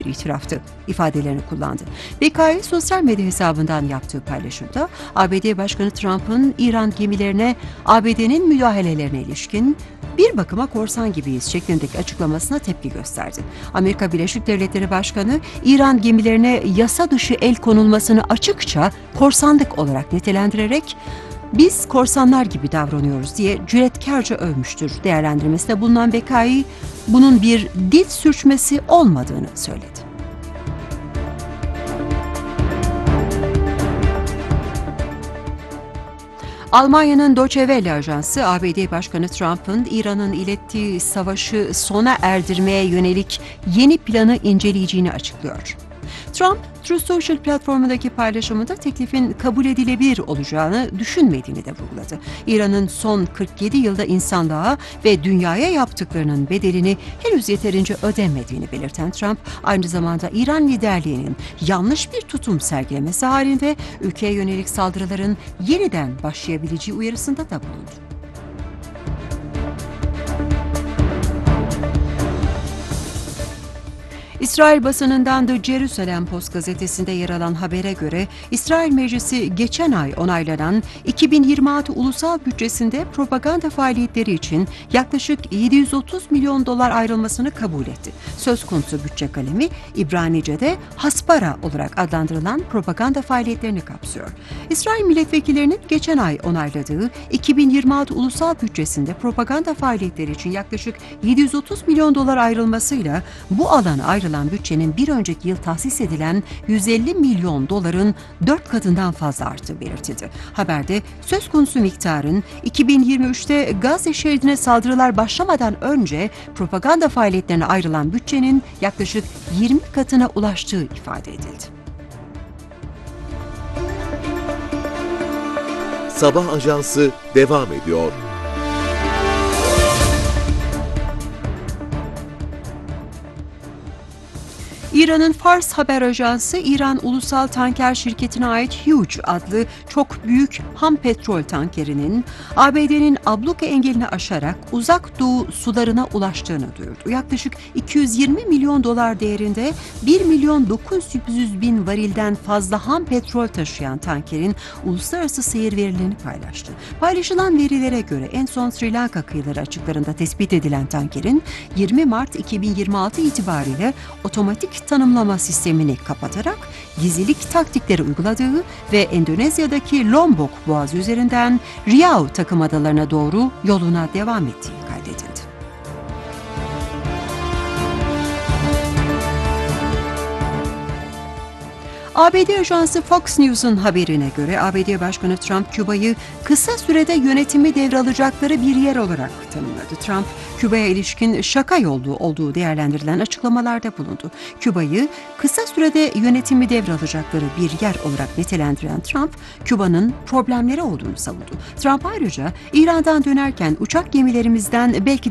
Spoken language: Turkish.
itiraftı ifadelerini kullandı. BK'yı sosyal medya hesabından yaptığı paylaşımda ABD Başkanı Trump'ın İran gemilerine ABD'nin müdahalelerine ilişkin "bir bakıma korsan gibiyiz" şeklindeki açıklamasına tepki gösterdi. Amerika Birleşik Devletleri Başkanı İran gemilerine yasa dışı el konulmasını açıkça korsanlık olarak nitelendirerek "biz korsanlar gibi davranıyoruz" diye cüretkarca övmüştür. Değerlendirmesinde bulunan BK'yı bunun bir dil sürçmesi olmadığını söyledi. Almanya'nın Deutsche Welle ajansı, ABD Başkanı Trump'ın İran'ın ilettiği savaşı sona erdirmeye yönelik yeni planı inceleyeceğini açıklıyor. Trump, Truth Social platformundaki paylaşımında teklifin kabul edilebilir olacağını düşünmediğini de vurguladı. İran'ın son 47 yılda insanlığa ve dünyaya yaptıklarının bedelini henüz yeterince ödemediğini belirten Trump, aynı zamanda İran liderliğinin yanlış bir tutum sergilemesi halinde ülkeye yönelik saldırıların yeniden başlayabileceği uyarısında da bulundu. İsrail basınından The Jerusalem Post gazetesinde yer alan habere göre İsrail Meclisi geçen ay onaylanan 2026 ulusal bütçesinde propaganda faaliyetleri için yaklaşık 730 milyon dolar ayrılmasını kabul etti. Söz konusu bütçe kalemi İbranice'de haspara olarak adlandırılan propaganda faaliyetlerini kapsıyor. İsrail milletvekillerinin geçen ay onayladığı 2026 ulusal bütçesinde propaganda faaliyetleri için yaklaşık 730 milyon dolar ayrılmasıyla bu alana ayrılan bütçenin bir önceki yıl tahsis edilen 150 milyon doların 4 katından fazla arttığı belirtildi. Haberde söz konusu miktarın 2023'te Gazze şeridine saldırılar başlamadan önce propaganda faaliyetlerine ayrılan bütçenin yaklaşık 20 katına ulaştığı ifade edildi. Sabah ajansı devam ediyor. İran'ın Fars haber ajansı, İran Ulusal Tanker Şirketi'ne ait Huge adlı çok büyük ham petrol tankerinin ABD'nin abluka engelini aşarak Uzak Doğu sularına ulaştığını duyurdu. Yaklaşık 220 milyon dolar değerinde 1 milyon 900 bin varilden fazla ham petrol taşıyan tankerin uluslararası seyir verilerini paylaştı. Paylaşılan verilere göre en son Sri Lanka kıyıları açıklarında tespit edilen tankerin 20 Mart 2026 itibariyle otomatik tanımlama sistemini kapatarak gizlilik taktikleri uyguladığı ve Endonezya'daki Lombok Boğazı üzerinden Riau takım adalarına doğru yoluna devam ettiği kaydedildi. ABD ajansı Fox News'un haberine göre ABD Başkanı Trump, Küba'yı kısa sürede yönetimi devralacakları bir yer olarak tanımladı. Trump, Küba'ya ilişkin şaka yolu olduğu değerlendirilen açıklamalarda bulundu. Küba'yı kısa sürede yönetimi devralacakları bir yer olarak nitelendiren Trump, Küba'nın problemleri olduğunu savundu. Trump ayrıca İran'dan dönerken uçak gemilerimizden belki